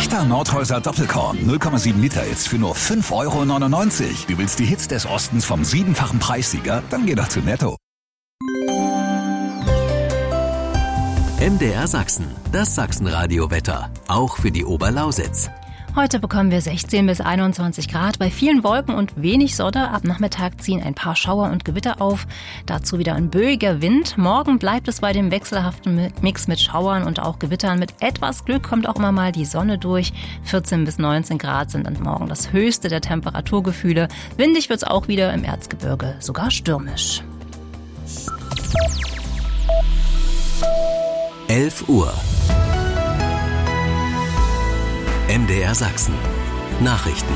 Echter Nordhäuser Doppelkorn 0,7 Liter jetzt für nur 5,99 €. Du willst die Hits des Ostens vom 7-fachen Preissieger? Dann geh doch zu Netto. MDR Sachsen, das Sachsenradio-Wetter, auch für die Oberlausitz. Heute bekommen wir 16 bis 21 Grad bei vielen Wolken und wenig Sonne. Ab Nachmittag ziehen ein paar Schauer und Gewitter auf. Dazu wieder ein böiger Wind. Morgen bleibt es bei dem wechselhaften Mix mit Schauern und auch Gewittern. Mit etwas Glück kommt auch immer mal die Sonne durch. 14 bis 19 Grad sind dann morgen das höchste der Temperaturgefühle. Windig wird es auch wieder im Erzgebirge, sogar stürmisch. 11 Uhr. MDR Sachsen. Nachrichten.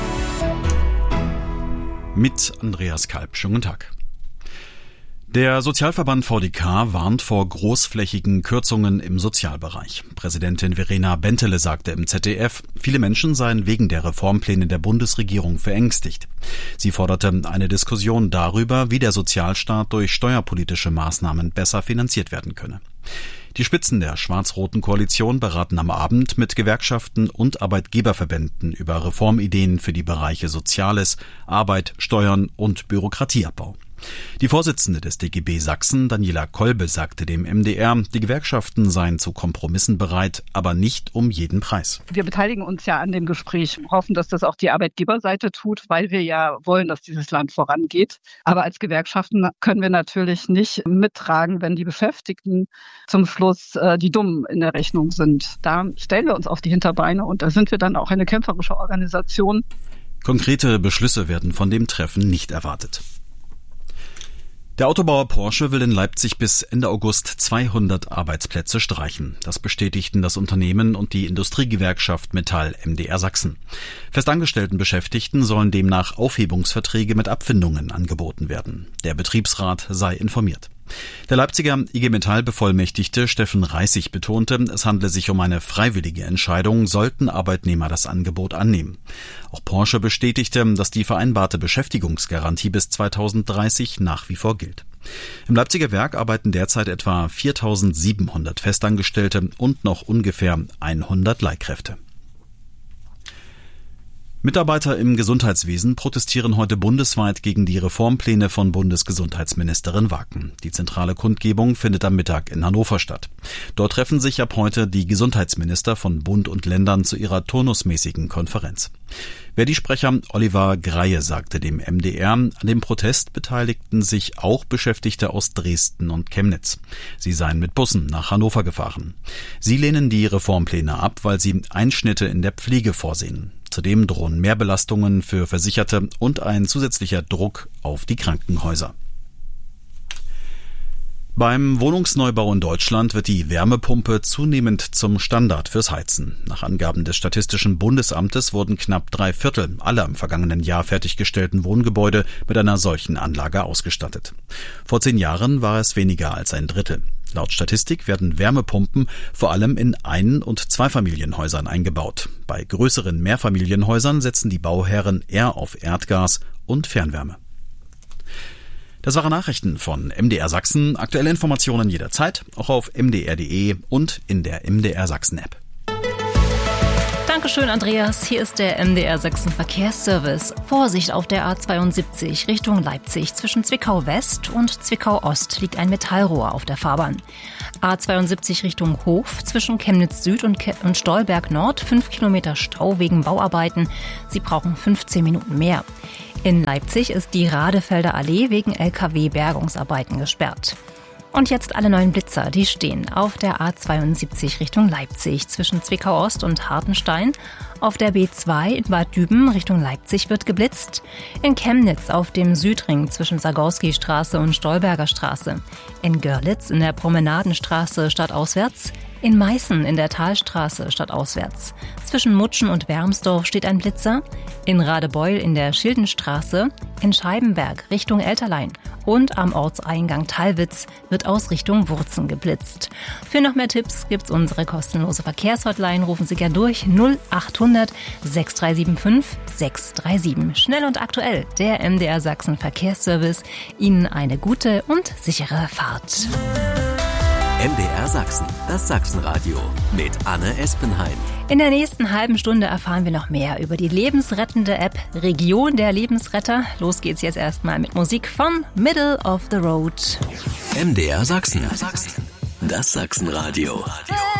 Mit Andreas Kalb. Schönen guten Tag. Der Sozialverband VDK warnt vor großflächigen Kürzungen im Sozialbereich. Präsidentin Verena Bentele sagte im ZDF, viele Menschen seien wegen der Reformpläne der Bundesregierung verängstigt. Sie forderte eine Diskussion darüber, wie der Sozialstaat durch steuerpolitische Maßnahmen besser finanziert werden könne. Die Spitzen der schwarz-roten Koalition beraten am Abend mit Gewerkschaften und Arbeitgeberverbänden über Reformideen für die Bereiche Soziales, Arbeit, Steuern und Bürokratieabbau. Die Vorsitzende des DGB Sachsen, Daniela Kolbe, sagte dem MDR, die Gewerkschaften seien zu Kompromissen bereit, aber nicht um jeden Preis. Wir beteiligen uns ja an dem Gespräch, hoffen, dass das auch die Arbeitgeberseite tut, weil wir ja wollen, dass dieses Land vorangeht. Aber als Gewerkschaften können wir natürlich nicht mittragen, wenn die Beschäftigten zum Schluss die Dummen in der Rechnung sind. Da stellen wir uns auf die Hinterbeine und da sind wir dann auch eine kämpferische Organisation. Konkrete Beschlüsse werden von dem Treffen nicht erwartet. Der Autobauer Porsche will in Leipzig bis Ende August 200 Arbeitsplätze streichen. Das bestätigten das Unternehmen und die Industriegewerkschaft Metall MDR Sachsen. Festangestellten Beschäftigten sollen demnach Aufhebungsverträge mit Abfindungen angeboten werden. Der Betriebsrat sei informiert. Der Leipziger IG Metall-Bevollmächtigte Steffen Reissig betonte, es handle sich um eine freiwillige Entscheidung, sollten Arbeitnehmer das Angebot annehmen. Auch Porsche bestätigte, dass die vereinbarte Beschäftigungsgarantie bis 2030 nach wie vor gilt. Im Leipziger Werk arbeiten derzeit etwa 4.700 Festangestellte und noch ungefähr 100 Leihkräfte. Mitarbeiter im Gesundheitswesen protestieren heute bundesweit gegen die Reformpläne von Bundesgesundheitsministerin Waken. Die zentrale Kundgebung findet am Mittag in Hannover statt. Dort treffen sich ab heute die Gesundheitsminister von Bund und Ländern zu ihrer turnusmäßigen Konferenz. Verdi-Sprecher Oliver Greie sagte dem MDR, an dem Protest beteiligten sich auch Beschäftigte aus Dresden und Chemnitz. Sie seien mit Bussen nach Hannover gefahren. Sie lehnen die Reformpläne ab, weil sie Einschnitte in der Pflege vorsehen. Zudem drohen Mehrbelastungen für Versicherte und ein zusätzlicher Druck auf die Krankenhäuser. Beim Wohnungsneubau in Deutschland wird die Wärmepumpe zunehmend zum Standard fürs Heizen. Nach Angaben des Statistischen Bundesamtes wurden knapp 3/4 aller im vergangenen Jahr fertiggestellten Wohngebäude mit einer solchen Anlage ausgestattet. Vor 10 Jahren war es weniger als ein Drittel. Laut Statistik werden Wärmepumpen vor allem in Ein- und Zweifamilienhäusern eingebaut. Bei größeren Mehrfamilienhäusern setzen die Bauherren eher auf Erdgas und Fernwärme. Das waren Nachrichten von MDR Sachsen. Aktuelle Informationen jederzeit, auch auf mdr.de und in der MDR Sachsen App. Dankeschön, Andreas. Hier ist der MDR Sachsen Verkehrsservice. Vorsicht auf der A72 Richtung Leipzig. Zwischen Zwickau West und Zwickau Ost liegt ein Metallrohr auf der Fahrbahn. A72 Richtung Hof zwischen Chemnitz Süd und Stolberg Nord. 5 Kilometer Stau wegen Bauarbeiten. Sie brauchen 15 Minuten mehr. In Leipzig ist die Radefelder Allee wegen LKW-Bergungsarbeiten gesperrt. Und jetzt alle neuen Blitzer, die stehen auf der A72 Richtung Leipzig zwischen Zwickau Ost und Hartenstein. Auf der B2 in Bad Düben Richtung Leipzig wird geblitzt. In Chemnitz auf dem Südring zwischen Sagorski-Straße und Stolberger Straße. In Görlitz in der Promenadenstraße stadtauswärts. In Meißen in der Talstraße stadtauswärts. Zwischen Mutschen und Wermsdorf steht ein Blitzer. In Radebeul in der Schildenstraße. In Scheibenberg Richtung Elterlein. Und am Ortseingang Thalwitz wird aus Richtung Wurzen geblitzt. Für noch mehr Tipps gibt's unsere kostenlose Verkehrshotline. Rufen Sie gern durch 0800 6375 637. Schnell und aktuell, der MDR Sachsen Verkehrsservice. Ihnen eine gute und sichere Fahrt. MDR Sachsen, das Sachsenradio mit Anne Espenheim. In der nächsten halben Stunde erfahren wir noch mehr über die lebensrettende App Region der Lebensretter. Los geht's jetzt erstmal mit Musik von Middle of the Road. MDR Sachsen. Das Sachsenradio.